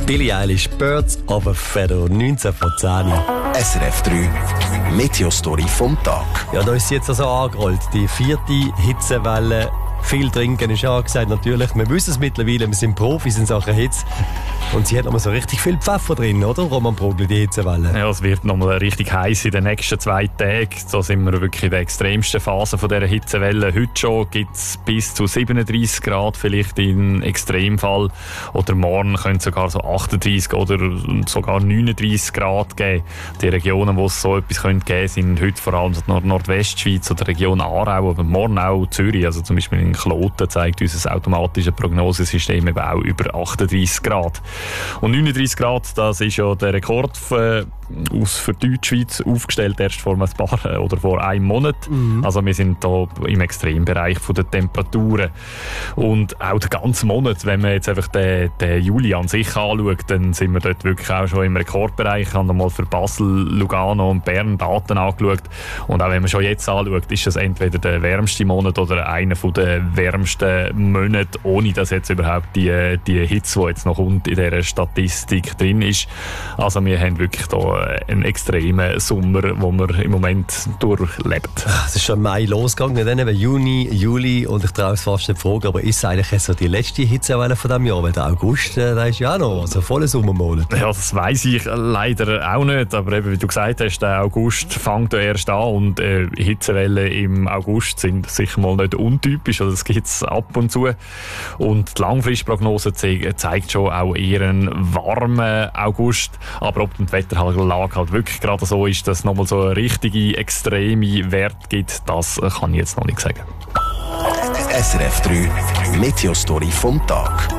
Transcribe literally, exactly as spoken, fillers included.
Billie Eilish, Birds of a Feather, neunzehn vor zehn. S R F drei Meteostory vom Tag. Ja, da ist sie jetzt also angerollt, die vierte Hitzewelle. Viel trinken ist angesagt, natürlich. Wir wissen es mittlerweile, wir sind Profis in Sachen Hitze. Und sie hat nochmal so richtig viel Pfeffer drin, oder, Roman Progli, die Hitzewelle? Ja, es wird nochmal richtig heiß in den nächsten zwei Tagen. Da sind wir wirklich in der extremsten Phase von dieser Hitzewelle. Heute schon gibt es bis zu siebenunddreißig Grad, vielleicht in Extremfall. Oder morgen können es sogar so achtunddreißig oder sogar neununddreißig Grad geben. Die Regionen, wo es so etwas geben könnte, sind heute vor allem die Nordwestschweiz oder die Region Aarau, aber morgen auch Zürich. Also zum Beispiel in Kloten zeigt unser automatisches Prognosesystem eben auch über achtunddreißig Grad. Und neununddreißig Grad, das ist ja der Rekord für, aus für die Deutschschweiz, aufgestellt erst vor ein paar oder vor einem Monat. Mhm. Also wir sind da im Extrembereich der Temperaturen. Und auch den ganzen Monat, wenn man jetzt einfach den, den Juli an sich anschaut, dann sind wir dort wirklich auch schon im Rekordbereich. Ich habe nochmal für Basel, Lugano und Bern Daten angeschaut. Und auch wenn man schon jetzt anschaut, ist das entweder der wärmste Monat oder einer der wärmsten Monate, ohne dass jetzt überhaupt die, die Hitze, die jetzt noch kommt, in dieser Statistik drin ist. Also wir haben wirklich da einen extremen Sommer, den wir im Moment durchleben. Es ist schon im Mai losgegangen, dann eben Juni, Juli und ich traue es fast nicht fragen, aber ist es eigentlich so die letzte Hitzewelle von diesem Jahr? Weil der August, der ist ja auch noch, also voller Sommermonat. Ja, das weiss ich leider auch nicht, aber eben, wie du gesagt hast, der August fängt ja erst an und äh, Hitzewellen im August sind sicher mal nicht untypisch, also das gibt es ab und zu. Und die Langfristprognose ze- zeigt schon auch eher einen warmen August, aber ob die Wetterlage halt wirklich gerade so ist, dass es nochmal so eine richtige, extreme Wert gibt, das kann ich jetzt noch nicht sagen. S R F drei Meteostory vom Tag.